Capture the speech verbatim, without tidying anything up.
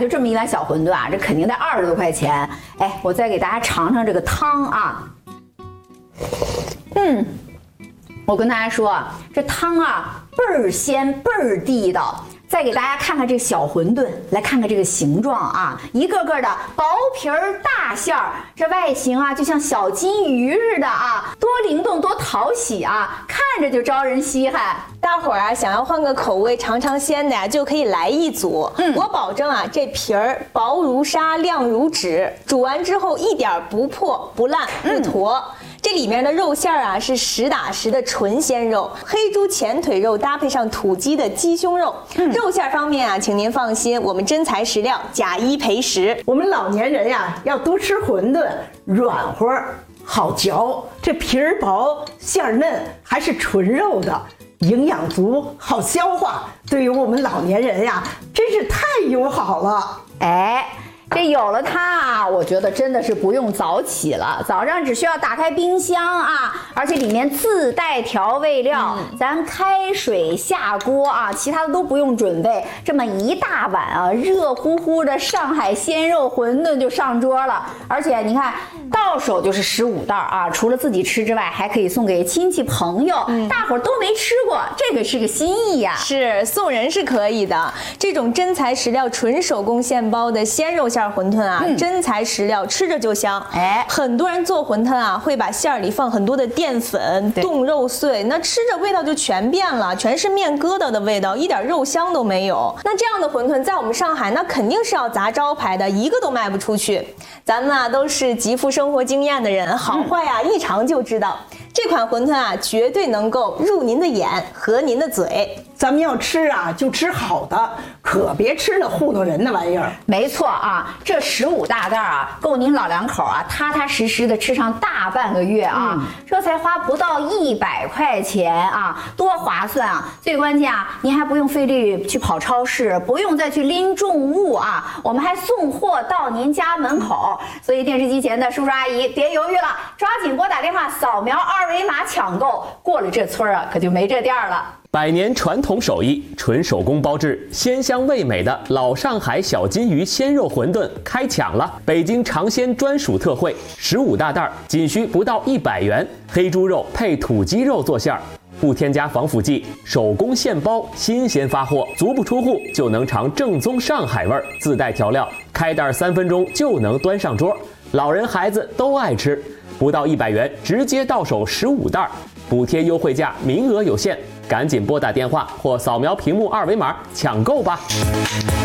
就这么一碗小馄饨啊，这肯定得二十多块钱。哎，我再给大家尝尝这个汤啊。嗯，我跟大家说啊，这汤啊倍儿鲜倍儿地道。再给大家看看这小馄饨，来看看这个形状啊，一个个的薄皮儿大馅儿，这外形啊就像小金鱼似的啊，多灵动多讨喜啊，看着就招人稀罕。 大伙儿啊，想要换个口味尝尝鲜的呀，就可以来一组。嗯，我保证啊，这皮儿薄如纱，亮如纸，煮完之后一点不破不烂不坨。嗯，这里面的肉馅儿啊是实打实的纯鲜肉，黑猪前腿肉搭配上土鸡的鸡胸肉。嗯，肉馅方面啊，请您放心，我们真材实料，假一赔十。 我们老年人呀，要多吃馄饨，软和好嚼，这皮儿薄馅儿嫩，还是纯肉的，营养足，好消化，对于我们老年人呀，真是太友好了。 哎。这有了它啊，我觉得真的是不用早起了，早上只需要打开冰箱啊，而且里面自带调味料，嗯、咱开水下锅啊，其他的都不用准备，这么一大碗啊，热乎乎的上海鲜肉馄饨就上桌了。而且你看，到手就是十五袋啊，除了自己吃之外，还可以送给亲戚朋友，嗯、大伙儿都没吃过，这个是个心意呀、啊。 是送人是可以的，这种真材实料、纯手工现包的鲜肉馅馄饨啊，嗯、真材实料，吃着就香。哎，很多人做馄饨啊，会把馅儿里放很多的淀粉、冻肉碎，那吃着味道就全变了，全是面疙瘩的味道，一点肉香都没有。那这样的馄饨在我们上海，那肯定是要砸招牌的，一个都卖不出去。咱们啊都是极富生活经验的人，好坏啊、嗯、一尝就知道。这款馄饨啊，绝对能够入您的眼，合您的嘴。 咱们要吃啊，就吃好的，可别吃那糊弄人的玩意儿。 没错啊，这十五大袋啊，够您老两口啊，踏踏实实的吃上大半个月啊，嗯、这才花不到一百块钱啊，多划算啊！最关键啊，您还不用费力去跑超市，不用再去拎重物啊，我们还送货到您家门口。所以电视机前的叔叔阿姨别犹豫了，抓紧拨打电话扫描二维码抢购，过了这村啊，可就没这店了。 百年传统手艺，纯手工包制，鲜香味美的老上海小金鱼鲜肉馄饨开抢了！北京尝鲜专属特惠，十五大袋，仅需不到一百元，黑猪肉配土鸡肉做馅儿，不添加防腐剂，手工现包，新鲜发货，足不出户就能尝正宗上海味儿，自带调料，开袋三分钟就能端上桌，老人孩子都爱吃，不到一百元，直接到手十五袋，补贴优惠价，名额有限。赶紧拨打电话或扫描屏幕二维码抢购吧。